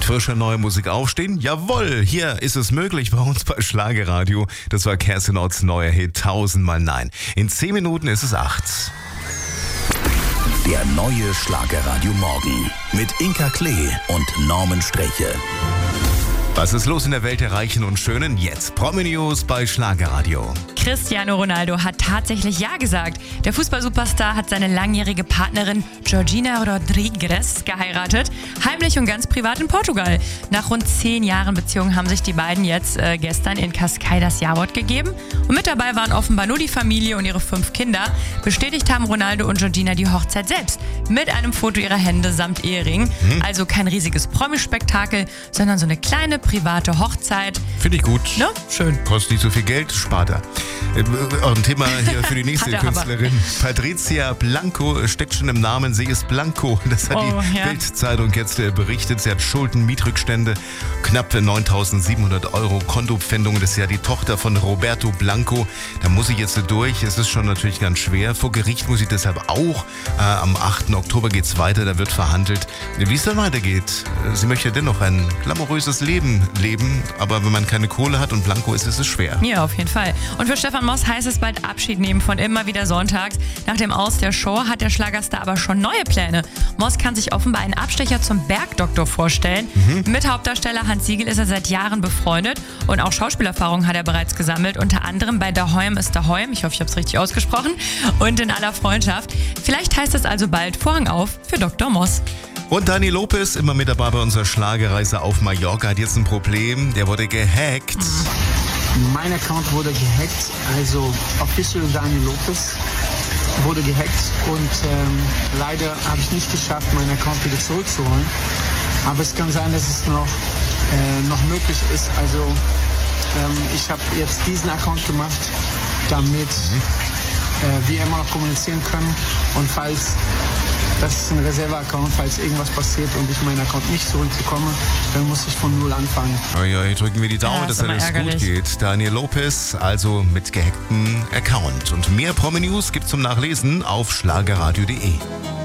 Mit frischer neuer Musik aufstehen? Jawohl, hier ist es möglich bei uns bei Schlagerradio. Das war Kerstin Otts neuer Hit 1000-mal Nein. In 10 Minuten ist es 8. Der neue Schlagerradio Morgen mit Inka Klee und Norman Streche. Was ist los in der Welt der Reichen und Schönen? Jetzt Promi-News bei Schlagerradio. Cristiano Ronaldo hat tatsächlich Ja gesagt. Der Fußballsuperstar hat seine langjährige Partnerin Georgina Rodrigues geheiratet, heimlich und ganz privat in Portugal. Nach rund 10 Jahren Beziehung haben sich die beiden jetzt gestern in Cascais das Ja-Wort gegeben. Und mit dabei waren offenbar nur die Familie und ihre 5 Kinder. Bestätigt haben Ronaldo und Georgina die Hochzeit selbst mit einem Foto ihrer Hände samt Ehering. Also kein riesiges Promi-Spektakel, sondern so eine kleine private Hochzeit. Finde ich gut. Ne? Schön. Kostet nicht so viel Geld, spart er. Auch ein Thema hier für die nächste Künstlerin. Patricia Blanco steckt schon im Namen, sie ist Blanco. Das hat die Bild-Zeitung jetzt berichtet. Sie hat Schulden, Mietrückstände, knapp 9.700 € Kontopfändung. Das ist ja die Tochter von Roberto Blanco. Da muss sie jetzt durch. Es ist schon natürlich ganz schwer. Vor Gericht muss sie deshalb auch. Am 8. Oktober geht es weiter, da wird verhandelt, wie es dann weitergeht. Sie möchte dennoch ein glamouröses Leben leben, aber wenn man keine Kohle hat und Blanco ist es schwer. Ja, auf jeden Fall. Und für Stefan Moss heißt es bald Abschied nehmen von immer wieder sonntags. Nach dem Aus der Show hat der Schlagerstar aber schon neue Pläne. Moss kann sich offenbar einen Abstecher zum Bergdoktor vorstellen. Mit Hauptdarsteller Hans Siegel ist er seit Jahren befreundet und auch Schauspielerfahrung hat er bereits gesammelt, unter anderem bei Daheim ist Daheim, ich hoffe, ich habe es richtig ausgesprochen, und in aller Freundschaft. Vielleicht heißt es also bald Vorhang auf für Dr. Moss. Und Dani Lopez, immer mit dabei bei unserer Schlagerreise auf Mallorca, hat jetzt ein Problem, der wurde gehackt. Mein Account wurde gehackt, also Official Dani Lopez wurde gehackt und leider habe ich nicht geschafft, meinen Account wieder zurückzuholen. Aber es kann sein, dass es noch möglich ist. Also ich habe jetzt diesen Account gemacht, damit wir immer noch kommunizieren können und das ist ein Reserve-Account, falls irgendwas passiert und ich meinen Account nicht zurückbekomme, dann muss ich von null anfangen. Hier drücken wir die Daumen, dass alles gut geht. Daniel Lopez, also mit gehacktem Account. Und mehr Promi-News gibt's zum Nachlesen auf schlagerradio.de.